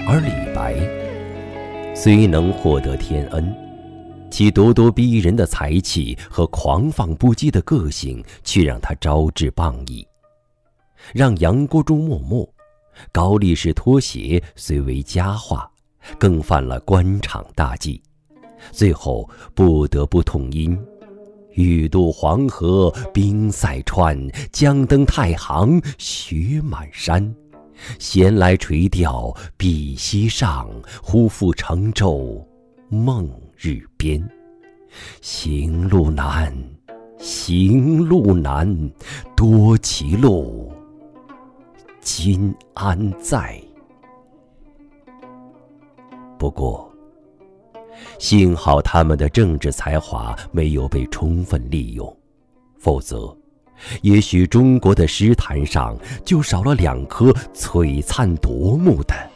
而李白虽能获得天恩，其咄咄逼人的才气和狂放不羁的个性却让他招致谤议，让杨国忠默默，高力士脱鞋虽为佳话，更犯了官场大忌，最后不得不痛饮欲渡黄河冰塞川，将登太行雪满山。闲来垂钓碧溪上，忽复乘舟梦日边。行路难，行路难，多歧路，今安在？不过，幸好他们的政治才华没有被充分利用，否则也许中国的诗坛上就少了2颗璀璨夺目的